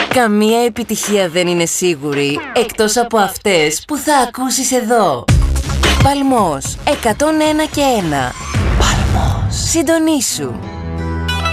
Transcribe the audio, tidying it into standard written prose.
Καμία επιτυχία δεν είναι σίγουρη, εκτός από αυτές που θα ακούσεις εδώ. Παλμός, 101 και 1. Παλμός. Συντονίσου.